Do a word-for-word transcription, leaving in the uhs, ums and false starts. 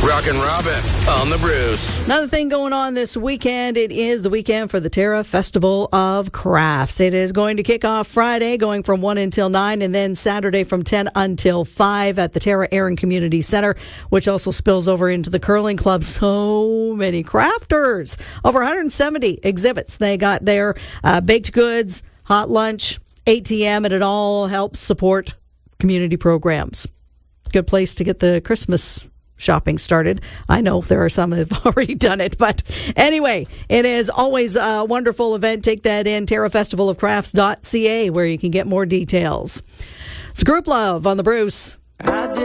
Rockin' Robin on the Bruce. Another thing going on this weekend, it is the weekend for the Terra Festival of Crafts. It is going to kick off Friday, going from one until nine, and then Saturday from ten until five at the Terra Erin Community Center, which also spills over into the curling club. So many crafters. Over one hundred seventy exhibits they got there. Uh, baked goods, hot lunch, A T M, and it all helps support community programs. Good place to get the Christmas shopping started. I know there are some that have already done it, but anyway, it is always a wonderful event. Take that in, terra festival of crafts dot c a, where you can get more details. It's Group Love on the Bruce.